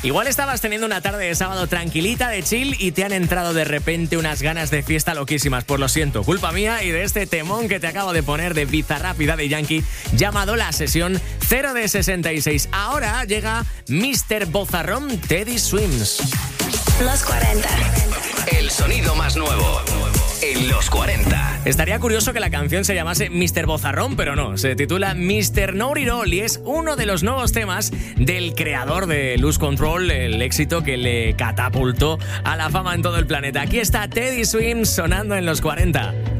Igual estabas teniendo una tarde de sábado tranquilita de chill y te han entrado de repente unas ganas de fiesta loquísimas. Pues lo siento, culpa mía y de este temón que te acabo de poner de Bizarrap y Daddy Yankee llamado La Sesión 0 de 66. Ahora llega Mr. Bozarrón, Teddy Swims. Los 40. El sonido más nuevo en los 40. Estaría curioso que la canción se llamase Mr. Bozarrón, pero no, se titula Mr. Know It All y es uno de los nuevos temas del creador de Lose Control, el éxito que le catapultó a la fama en todo el planeta. Aquí está Teddy Swims sonando en los 40.